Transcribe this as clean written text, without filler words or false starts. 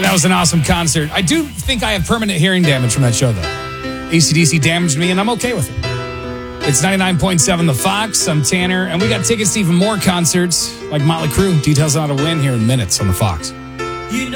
That was an awesome concert. I do think I have permanent hearing damage from that show, though. AC/DC damaged me, and I'm okay with it. It's 99.7 The Fox. I'm Tanner, and we got tickets to even more concerts like Motley Crue. Details on how to win here in minutes on The Fox.